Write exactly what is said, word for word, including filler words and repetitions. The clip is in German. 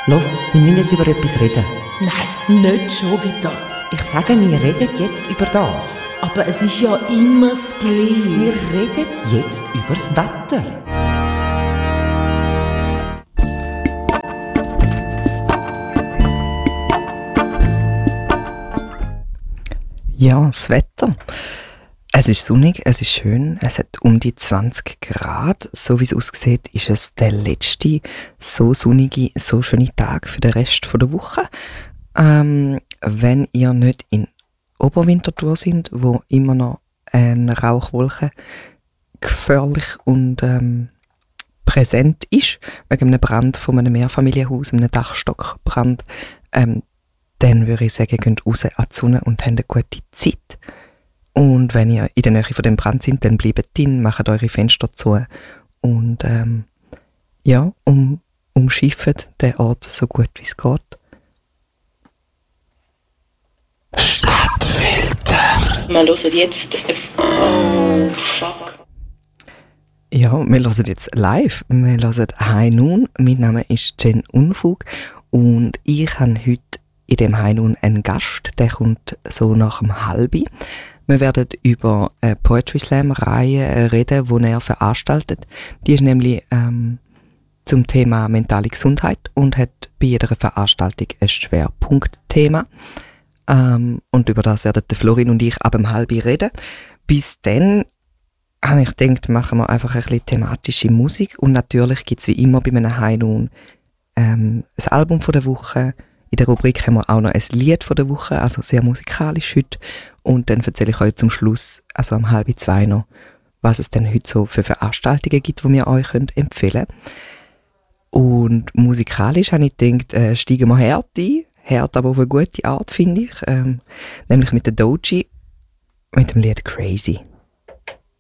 Los, wir müssen jetzt über etwas reden. Nein, nicht schon wieder. Ich sage, wir reden jetzt über das. Aber es ist ja immer das Gleiche. Wir reden jetzt über das Wetter. Ja, das Wetter. Es ist sonnig, es ist schön, es hat um die zwanzig Grad. So wie es aussieht, ist es der letzte so sonnige, so schöne Tag für den Rest der Woche. Ähm, wenn ihr nicht in Oberwinterthur sind, wo immer noch eine Rauchwolke gefährlich und ähm, präsent ist, wegen einem Brand von einem Mehrfamilienhaus, einem Dachstockbrand, ähm, dann würde ich sagen, geht raus an die Sonne und habt eine gute Zeit. Und wenn ihr in der Nähe von dem Brand seid, dann bleibt drin, macht eure Fenster zu und ähm, ja, um, umschifft den Ort so gut wie es geht. Stadtfilter. Wir hören jetzt. Oh, fuck. Ja, wir hören jetzt live. Wir hören High Noon. Mein Name ist Jen Unfug und ich habe heute in dem High Noon einen Gast, der kommt so nach dem Halbi. Wir werden über eine Poetry Slam-Reihe reden, die er veranstaltet. Die ist nämlich ähm, zum Thema mentale Gesundheit und hat bei jeder Veranstaltung ein Schwerpunktthema. Ähm, und über das werden Florin und ich ab dem Halbi reden. Bis dann habe ich gedacht, machen wir einfach ein bisschen thematische Musik. Und natürlich gibt es wie immer bei einem High Noon ähm, ein Album von der Woche. In der Rubrik haben wir auch noch ein Lied von der Woche, also sehr musikalisch heute. Und dann erzähle ich euch zum Schluss, also am halb zwei noch, was es denn heute so für Veranstaltungen gibt, die wir euch empfehlen können. Und musikalisch habe ich gedacht, äh, steigen wir hart ein. Hart, aber auf eine gute Art, finde ich. Ähm, nämlich mit der Doji, mit dem Lied Crazy.